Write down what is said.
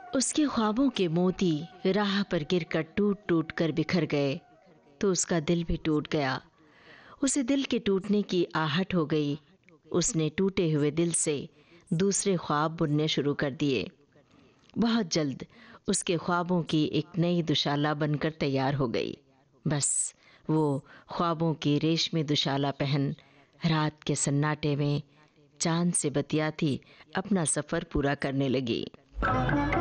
उसके ख्वाबों के मोती राह पर गिरकर टूट टूट कर बिखर गए तो उसका दिल भी टूट गया। उसे दिल के टूटने की आहट हो गई। उसने टूटे हुए दिल से दूसरे ख्वाब बुनने शुरू कर दिए। बहुत जल्द उसके ख्वाबों की एक नई दुशाला बनकर तैयार हो गई। बस वो ख्वाबों की रेशमी दुशाला पहन रात के सन्नाटे में चांद से बतियाती अपना सफ़र पूरा करने लगी।